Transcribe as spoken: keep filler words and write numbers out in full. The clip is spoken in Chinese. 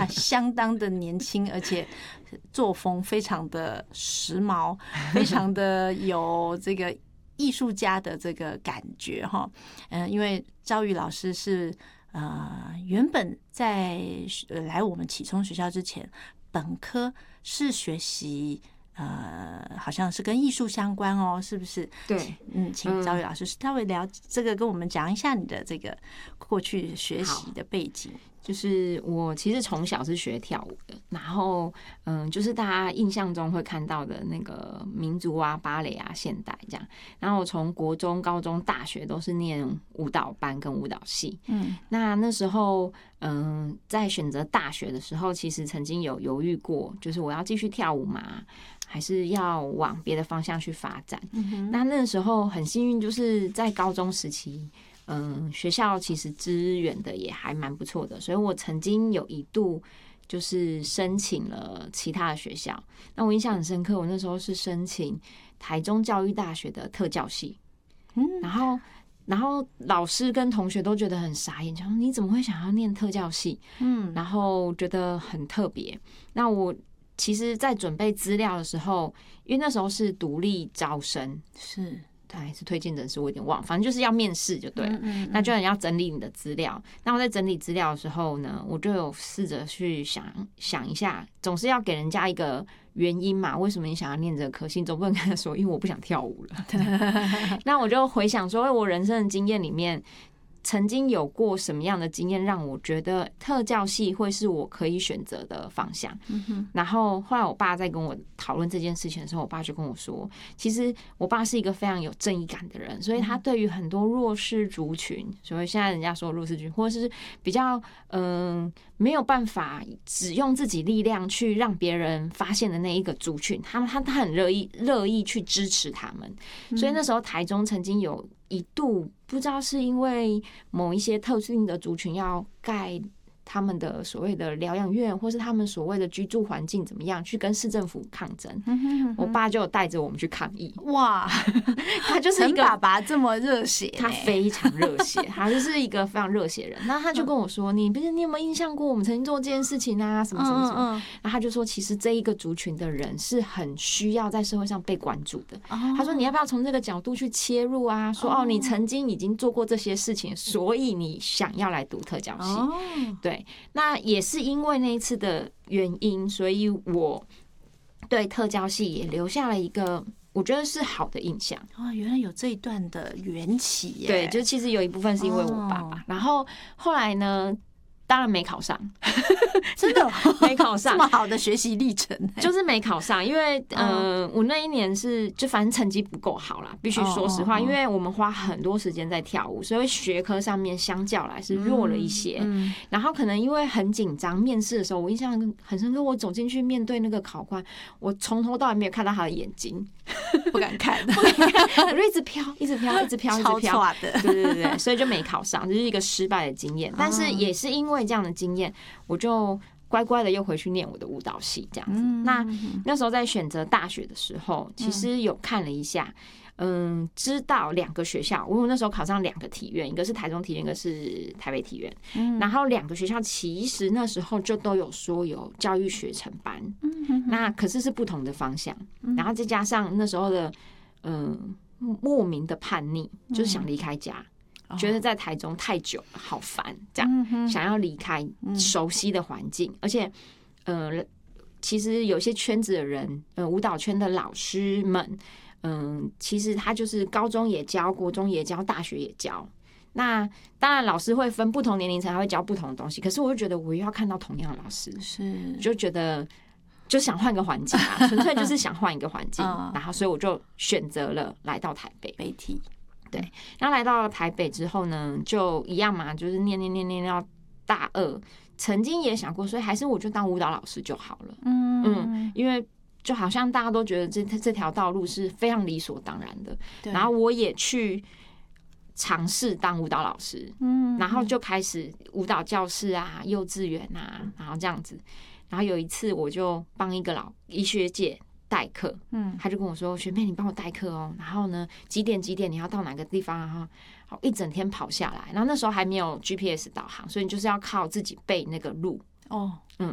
他相当的年轻，而且作风非常的时髦，非常的有这个艺术家的这个感觉哈。嗯，因为昭瑜老师是呃原本在来我们启聪学校之前，本科是学习。呃，好像是跟艺术相关哦，是不是？ 对， 嗯，请昭瑜老师稍微聊这个，跟我们讲一下你的这个过去学习的背景。 就是我其实从小是学跳舞的，然后嗯，就是大家印象中会看到的那个民族啊、芭蕾啊、现代这样。然后我从国中、高中、大学都是念舞蹈班跟舞蹈系。嗯，那那时候嗯，在选择大学的时候，其实曾经有犹豫过，就是我要继续跳舞嘛，还是要往别的方向去发展。嗯，那那时候很幸运，就是在高中时期。嗯，学校其实支援的也还蛮不错的，所以我曾经有一度就是申请了其他的学校。那我印象很深刻，我那时候是申请台中教育大学的特教系，嗯，然后然后老师跟同学都觉得很傻眼，就说你怎么会想要念特教系？嗯，然后觉得很特别。那我其实，在准备资料的时候，因为那时候是独立招生， 是。 还是推荐人士，我有点忘了，反正就是要面试就对了。嗯嗯嗯，那就你要整理你的资料。那我在整理资料的时候呢，我就有试着去想想一下，总是要给人家一个原因嘛，为什么你想要念这个科系？总不能跟他说，因为我不想跳舞了。那我就回想说，我人生的经验里面。曾经有过什么样的经验让我觉得特教系会是我可以选择的方向？嗯、然后后来我爸在跟我讨论这件事情的时候，我爸就跟我说，其实我爸是一个非常有正义感的人，所以他对于很多弱势族群，所以现在人家说弱势族群，或者是比较嗯、呃、没有办法只用自己力量去让别人发现的那一个族群，他们他他很乐意乐意去支持他们，所以那时候台中曾经有。一度不知道是因为某一些特定的族群要盖他们的所谓的疗养院，或是他们所谓的居住环境怎么样，去跟市政府抗争。嗯哼嗯哼，我爸就有带着我们去抗议。 哇，他就是一个陈爸爸这么热血， 他非常热血，他就是一个非常热血人。那他就跟我说：“你不是你有没有印象过我们曾经做这件事情啊？什么什么什么？”嗯嗯，然后他就说：“其实这一个族群的人是很需要在社会上被关注的。哦”他说：“你要不要从这个角度去切入啊？说哦，你曾经已经做过这些事情，所以你想要来读特教系。哦”对。那也是因为那一次的原因，所以我对特教系也留下了一个我觉得是好的印象。 哦，原来有这一段的缘起耶。 对，就其实有一部分是因为我爸爸，哦、然后后来呢，当然没考上， 真的没考上， 这么好的学习历程， 就是没考上，因为呃，我那一年是就反正成绩不够好啦，必须说实话，因为我们花很多时间在跳舞，所以学科上面相较来是弱了一些。嗯嗯、然后可能因为很紧张，面试的时候我印象很深刻，我走进去面对那个考官，我从头到尾没有看到他的眼睛， 不敢看， 不敢看，我就一直飘，一直飘，一直飘，一直飘的， 对对对，所以就没考上，就是一个失败的经验。但是也是因为这样的经验，我就乖乖的又回去念我的舞蹈系这样子。嗯、那那时候在选择大学的时候，其实有看了一下，嗯，知道两个学校，我那时候考上两个体院，一个是台中体院，一个是台北体院。嗯、然后两个学校其实那时候就都有说有教育学程班，嗯、那可是是不同的方向。嗯、然后再加上那时候的嗯莫名的叛逆，就是想离开家。嗯、觉得在台中太久了，好烦，这样、嗯、想要离开熟悉的环境，嗯、而且，呃，其实有些圈子的人，呃，舞蹈圈的老师们，嗯、呃，其实他就是高中也教，国中也教，大学也教。那当然，老师会分不同年龄层，还会教不同的东西。可是我就觉得，我又要看到同样的老师， 是就觉得就想换个环境啊，纯粹就是想换一个环境。然后，所以我就选择了来到台北北体。 对，然后来到台北之后呢，就一样嘛，就是念念念念到大二，曾经也想过，所以还是我就当舞蹈老师就好了。嗯嗯，因为就好像大家都觉得这这条道路是非常理所当然的，然后我也去尝试当舞蹈老师，嗯，然后就开始舞蹈教室啊、幼稚园啊，然后这样子。然后有一次，我就帮一个老一学姐代课，嗯，他就跟我说：“学妹，你帮我代课哦。然后呢，几点几点你要到哪个地方？然后好一整天跑下来。然后那时候还没有 G P S 导航，所以你就是要靠自己背那个路哦。嗯，